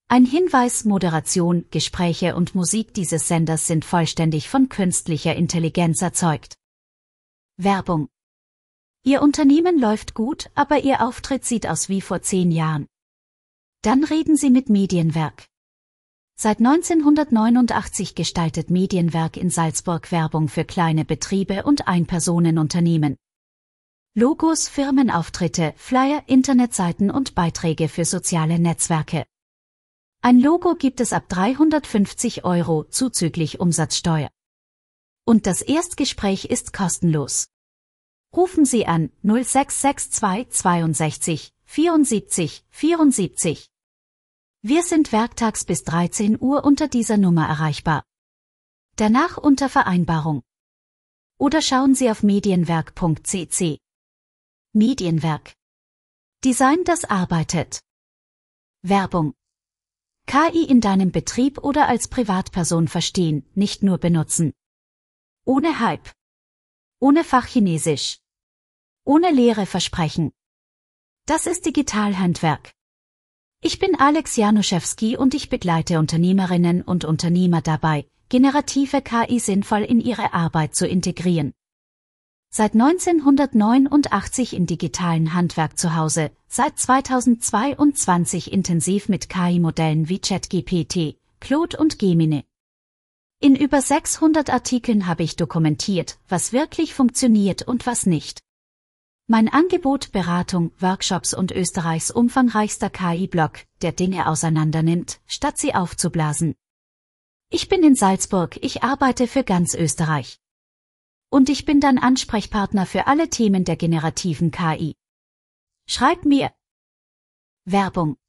Ein Hinweis: Moderation, Gespräche und Musik dieses Senders sind vollständig von künstlicher Intelligenz erzeugt. Werbung. Ihr Unternehmen läuft gut, aber Ihr Auftritt sieht aus wie vor 10 Jahren. Dann reden Sie mit Medienwerk. Seit 1989 gestaltet Medienwerk in Salzburg Werbung für kleine Betriebe und Einpersonenunternehmen. Logos, Firmenauftritte, Flyer, Internetseiten und Beiträge für soziale Netzwerke. Ein Logo gibt es ab 350 € zuzüglich Umsatzsteuer. Und das Erstgespräch ist kostenlos. Rufen Sie an 0662 62 74 74. Wir sind werktags bis 13 Uhr unter dieser Nummer erreichbar. Danach unter Vereinbarung. Oder schauen Sie auf medienwerk.cc. Medienwerk. Design, das arbeitet. Werbung. KI in deinem Betrieb oder als Privatperson verstehen, nicht nur benutzen. Ohne Hype. Ohne Fachchinesisch. Ohne leere Versprechen. Das ist Digitalhandwerk. Ich bin Alex Januszewski und ich begleite Unternehmerinnen und Unternehmer dabei, generative KI sinnvoll in ihre Arbeit zu integrieren. Seit 1989 im digitalen Handwerk zu Hause, seit 2022 intensiv mit KI-Modellen wie ChatGPT, Claude und Gemini. In über 600 Artikeln habe ich dokumentiert, was wirklich funktioniert und was nicht. Mein Angebot: Beratung, Workshops und Österreichs umfangreichster KI-Blog, der Dinge auseinandernimmt, statt sie aufzublasen. Ich bin in Salzburg, ich arbeite für ganz Österreich. Und ich bin dein Ansprechpartner für alle Themen der generativen KI. Schreib mir. Werbung.